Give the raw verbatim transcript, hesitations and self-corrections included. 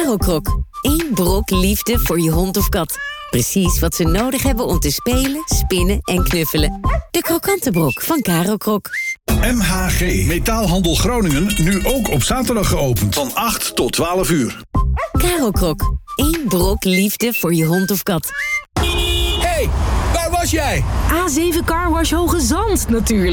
Caro Krok. Eén brok liefde voor je hond of kat. Precies wat ze nodig hebben om te spelen, spinnen en knuffelen. De krokante brok van Caro Krok. M H G Metaalhandel Groningen nu ook op zaterdag geopend. Van acht tot twaalf uur. Caro Krok. Eén brok liefde voor je hond of kat. Hey, waar was jij? A zeven Car Wash Hoge Zand, natuurlijk.